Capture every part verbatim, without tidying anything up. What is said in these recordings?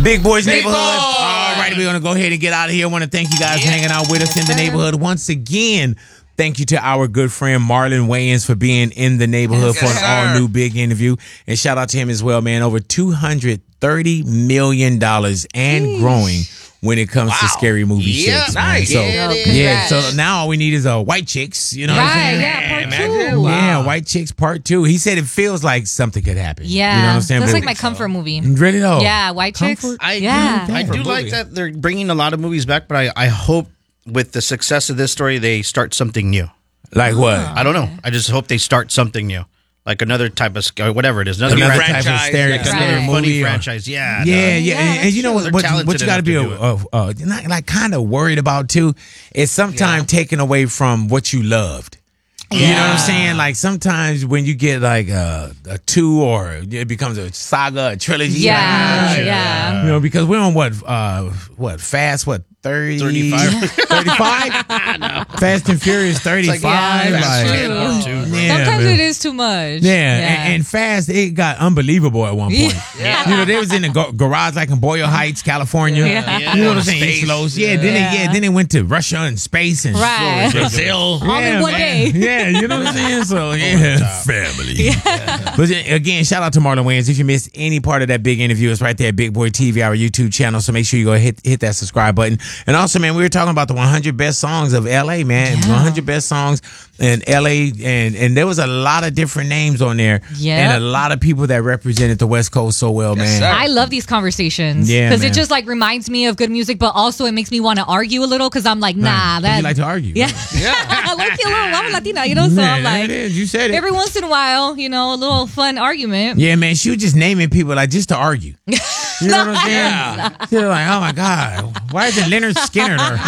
Big Boys Big Neighborhood. Boy. All right, we're going to go ahead and get out of here. I want to thank you guys for hanging out with us in the neighborhood once again. Thank you to our good friend Marlon Wayans for being in the neighborhood Yes, for an sir. all-new big interview. And shout out to him as well, man. Over two hundred thirty million dollars and growing when it comes to Wow. scary movie Yeah, chicks. man. nice. So, Yeah, it yeah, is. so now all we need is uh, white chicks. You know what I'm Right, saying? yeah, part imagine. two. Wow. Yeah, White Chicks Part Two. He said it feels like something could happen. Yeah. You know what I'm saying? That's But- like my comfort movie. Really though? Yeah, White Chicks. Comfort? I Yeah. do, I do Comfort like movie. that they're bringing a lot of movies back, but I, I hope with the success of this story, they start something new. Like what? I don't know. I just hope they start something new, like another type of sc- or whatever it is, another, Another franchise, type of scary, yeah. scary Right. funny movie. or- franchise. Yeah, Yeah, no. yeah, Yeah, and, and you know They're what? What, you- talented what you got to be enough to uh, uh, not, like kind of worried about too is sometimes taking away from what you loved. You know what I'm saying? Like sometimes when you get like a, a two or it becomes a saga, a trilogy. Yeah, like, yeah. You know, because we're on what, uh, what fast, what thirty, thirty-five. thirty-five? Fast and Furious thirty-five. yeah, like, Fast true. and Furious two, yeah, Sometimes man. it is too much. Yeah, And, and Fast, it got unbelievable at one point. Yeah. You know, they was in the go- garage like in Boyle Heights, California. Yeah. You know what I'm saying? Space. East Los. Yeah, then Yeah. they yeah, then they went to Russia and space and Right. Brazil. All in Yeah, one man. day. Yeah, you know what I'm saying? So yeah, family. But then, again, shout out to Marlon Wayans. If you missed any part of that big interview, it's right there at Big Boy T V, our YouTube channel. So make sure you go hit hit that subscribe button. And also, man, we were talking about the one hundred best songs of L A, man. one hundred best songs in L A, and and there was a lot of different names on there, Yeah. and a lot of people that represented the West Coast so well, man. sir. I love these conversations. Yeah, Because it man. just like reminds me of good music, but also it makes me want to argue a little because I'm like, nah, Right. that. You like to argue? Yeah. Yeah. I like a little, I'm a Latina, you know, so Yeah, I'm there like, it is. You said it. every once in a while, you know, a little fun argument. Yeah, man, she was just naming people like just to argue. You know what I'm saying? She was like, oh my God, why isn't Leonard Skinner there?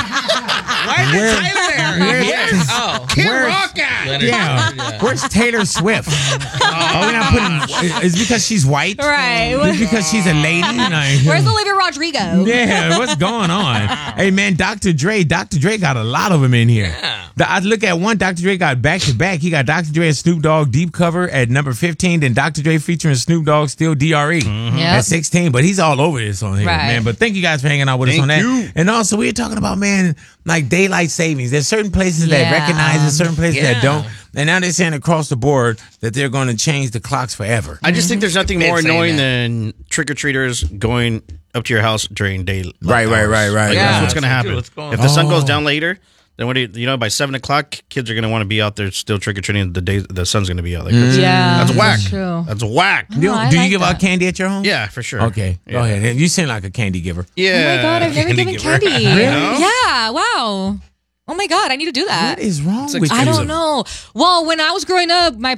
Why is Where- Tyler there? where's- Yes. Oh. Where's- Rock at? Leonard Yeah. Skinner, yeah. Where's Taylor Swift? Are we not putting? It's because she's white. Right. It's because she's a lady. Like, Where's Olivia Rodrigo? yeah, what's going on? Hey man, Doctor Dre, Doctor Dre got a lot of them in here. Yeah. The- I look at one, Doctor Dre got back to back. He got Doctor Dre and Snoop Dogg deep cover at number fifteen, then Doctor Dre featuring Snoop Dogg still D R E Yep. at sixteen. But he's all over this on here, Right. man. But thank you guys for hanging out with us Thank on that. you. And also, we were talking about man, like daylight savings. There's certain places that Yeah. recognize it, certain places Yeah. that don't. And now they're saying across the board that they're going to change the clocks forever. I just think there's nothing Been more saying annoying that. than trick or treaters going up to your house during day. Right, right, right, right. Like, Yeah. That's what's going to Dude, happen. what's going If the sun on? goes down later, then what do you, you know, by seven o'clock, kids are going to want to be out there still trick or treating. The day the sun's going to be out. Like, that's, Yeah. that's whack. True. That's whack. Do, Oh, I do you like give out that. candy at your home? Yeah, for sure. Okay, go Yeah. ahead. You seem like a candy giver. Yeah. Oh my God, I've never Candy given giver. candy. Really? Yeah, wow. Oh my God, I need to do that. What is wrong It's with I you? don't know. Well, when I was growing up, my